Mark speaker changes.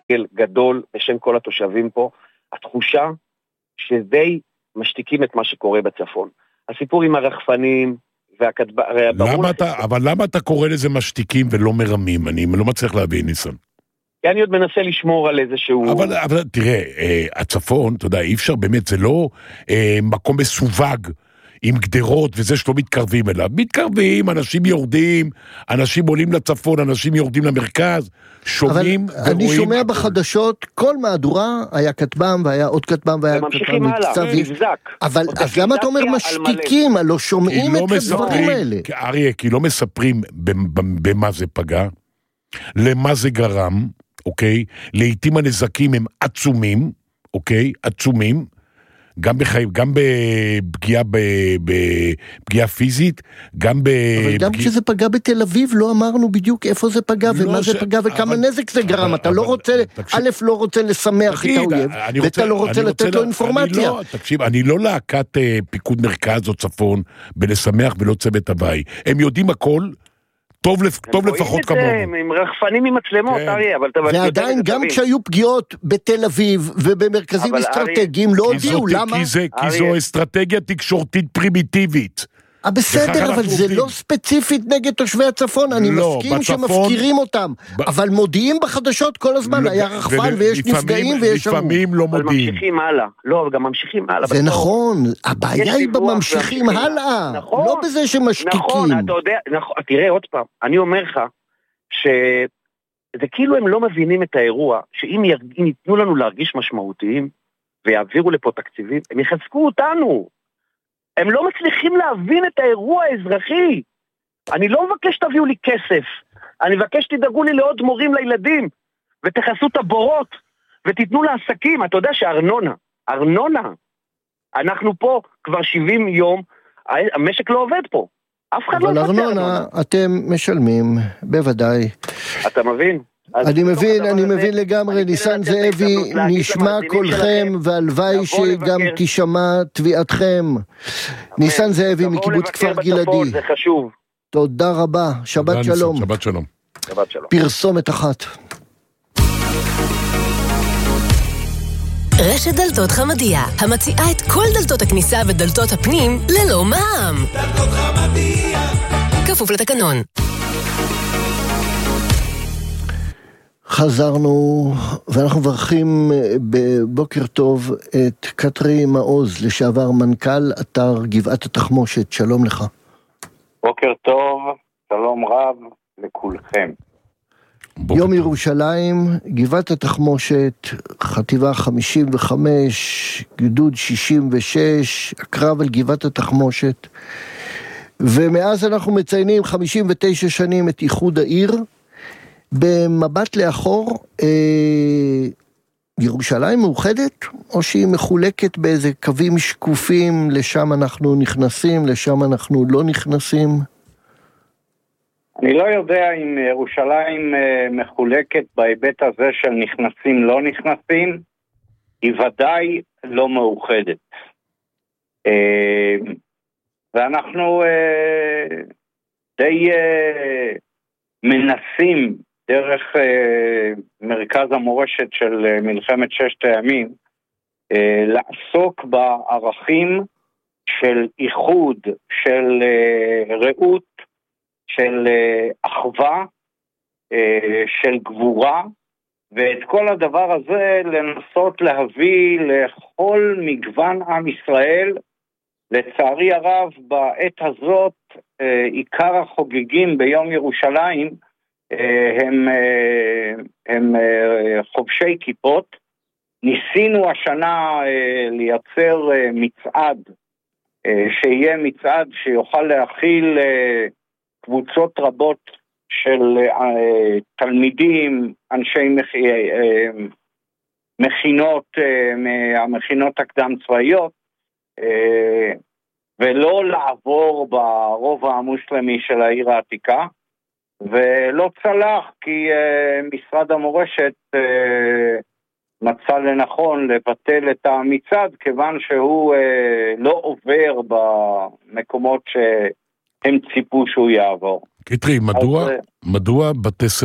Speaker 1: גדול בשם כל התושבים פה, התחושה שדי משתיקים את מה שקורה בצפון. הסיפור עם הרחפנים והכתבה...
Speaker 2: אבל למה אתה קורא לזה משתיקים ולא מרמים? אני לא מצליח להבין, ניסן.
Speaker 1: כי אני עוד מנסה לשמור על איזשהו...
Speaker 2: אבל תראה, הצפון, אתה יודע, אי אפשר באמת, זה לא מקום מסווג עם גדרות וזה שלא מתקרבים אליו. מתקרבים, אנשים יורדים, אנשים עולים לצפון, אנשים יורדים למרכז, שומעים ורואים...
Speaker 3: אני שומע בחדשות, כל מהדורה היה כתבם והיה עוד כתבם והיה
Speaker 1: וממשיכים הלאה, נבזק.
Speaker 3: אבל אז למה אתה אומר משתיקים, לא שומעים את הדברים האלה?
Speaker 2: אריה, כי לא מספרים במה זה פגע, למה זה גרם, אוקיי? לעתים הנזקים הם עצומים, אוקיי? עצומים, גם בפגיעה פיזית, גם
Speaker 3: אבל גם כשזה פגע בתל אביב, לא אמרנו בדיוק איפה זה פגע, ומה זה פגע, וכמה נזק זה גרם. אתה לא רוצה, א', לא רוצה לשמח את האויב, ואתה לא רוצה לתת לו אינפורמציה.
Speaker 2: תקשיב, אני לא להקת פיקוד מרכז או צפון, בלשמח ולא צוות הוואי. הם יודעים הכל, טוב לפחות כמונו.
Speaker 1: עם רחפנים עם מצלמות, אריה, אבל...
Speaker 3: ועדיין גם כשהיו פגיעות בתל אביב ובמרכזים אסטרטגיים לא הודיעו, למה?
Speaker 2: כי זו אסטרטגיה תקשורתית פרימיטיבית.
Speaker 3: בסדר, אבל זה לא ספציפית נגד תושבי הצפון, אני מסכים שמפקירים אותם, אבל מודיעים בחדשות כל הזמן, היה רחפן ויש נפגעים ויש...
Speaker 2: לפעמים לא מודיעים.
Speaker 1: אבל ממשיכים הלאה, לא, גם ממשיכים הלאה.
Speaker 3: זה נכון, הבעיה היא בממשיכים הלאה, לא בזה שמשתיקים.
Speaker 1: נכון, אתה יודע, תראה עוד פעם, אני אומר לך, שזה כאילו הם לא מבינים את האירוע, שאם ייתנו לנו להרגיש משמעותיים, ויעבירו לפה תקציבים, הם יחזקו אותנו. הם לא מצליחים להבין את האירוע האזרחי. אני לא מבקש תביאו לי כסף. אני מבקש תדאגו לי לעוד מורים לילדים, ותחסו את הבורות, ותיתנו לעסקים. אתה יודע ארנונה. אנחנו פה כבר 70 יום, המשק לא עובד פה. אף אחד לא...
Speaker 3: אבל ארנונה, אתם משלמים, בוודאי.
Speaker 1: אתה מבין?
Speaker 3: אני מבין לגמרי, ניסן זאבי, נשמע קולכם, והלוואי שגם תשמע תביעתכם. ניסן זאבי מקיבוץ כפר גלעדי.
Speaker 1: זה חשוב.
Speaker 3: תודה רבה, שבת שלום.
Speaker 2: שבת שלום.
Speaker 3: פרסומת אחת.
Speaker 4: רשת דלתות חמדיה, המציעה את כל דלתות הכניסה ודלתות הפנים ללא מע"מ. דלתות חמדיה. כפוף לתקנון.
Speaker 3: חזרנו, ואנחנו מברכים בבוקר טוב את קטרי מעוז, לשעבר מנכ"ל אתר גבעת התחמושת. שלום לך.
Speaker 5: בוקר טוב, שלום רב לכולכם.
Speaker 3: יום ירושלים, גבעת התחמושת, חטיבה 55, גדוד 66, הקרב על גבעת התחמושת, ומאז אנחנו מציינים 59 שנים את איחוד העיר. במבט לאחור, ירושלים מאוחדת, או שהיא מחולקת באיזה קווים שקופים, לשם אנחנו נכנסים, לשם אנחנו לא נכנסים?
Speaker 5: אני לא יודע אם ירושלים מחולקת בהיבט הזה של נכנסים לא נכנסים, היא ודאי לא מאוחדת. ואנחנו די מנסים דרך מרכז המורשת של מלחמת ששת הימים, לעסוק בערכים של איחוד, של רעות, של אחווה, של גבורה, ואת כל הדבר הזה לנסות להביא לכל מגוון עם ישראל. לצערי הרב, בעת הזאת, עיקר החוגגים ביום ירושלים הם חובשי כיפות. ניסינו השנה לייצר מצעד, שיהיה מצעד שיוכל להכיל קבוצות רבות של תלמידים, אנשי מכינות, מהמכינות הקדם צבאיות, ולא לעבור ברובע המוסלמי של העיר העתיקה, ולא צלח כי משרד המורשת מצא לנכון לבטל את המצעד, כיוון שהוא לא עובר במקומות שהם ציפו שהוא יעבור.
Speaker 2: קטרי, מדוע בתי